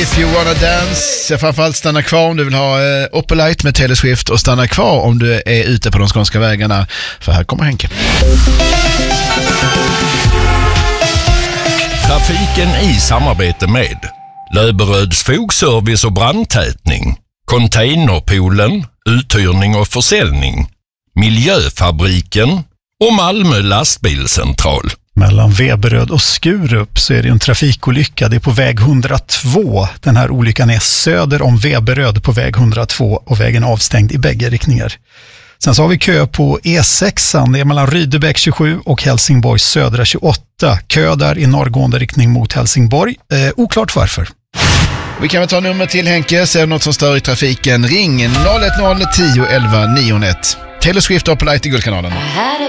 If You Wanna Dance. Framförallt stanna kvar om du vill ha Opelite med Taylor Swift, och stanna kvar om du är ute på de skånska vägarna, för här kommer Henke. Trafiken i samarbete med Löberöds fogservice och brandtätning, Containerpoolen, uthyrning och försäljning, Miljöfabriken och Malmö lastbilscentral. Mellan Veberöd och Skurup så är det en trafikolycka. Det är på väg 102. Den här olyckan är söder om Veberöd på väg 102 och vägen avstängd i bägge riktningar. Sen så har vi kö på E6. Det är mellan Rydebäck 27 och Helsingborgs södra 28. Kö där i norrgående riktning mot Helsingborg. Oklart varför. Vi kan väl ta nummer till Henke. Ser du något som stör i trafiken, ring 010 11 91. Taylor Swift och Opelite i Guldkanalen.